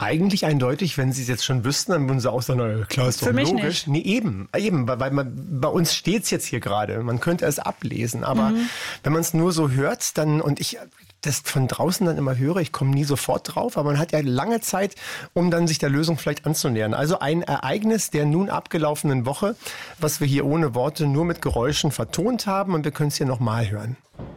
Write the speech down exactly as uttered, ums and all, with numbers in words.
eigentlich eindeutig, wenn Sie es jetzt schon wüssten, dann würden Sie auch sagen, na klar, ist doch Für mich logisch. nicht. Nee, eben, eben, weil, weil man, bei uns steht es jetzt hier gerade. Man könnte es ablesen, aber Mhm. wenn man es nur so hört, dann, und ich das von draußen dann immer höre, ich komme nie sofort drauf, aber man hat ja lange Zeit, um dann sich der Lösung vielleicht anzunähern. Also ein Ereignis der nun abgelaufenen Woche, was wir hier ohne Worte nur mit Geräuschen vertont haben, und wir können es hier nochmal hören.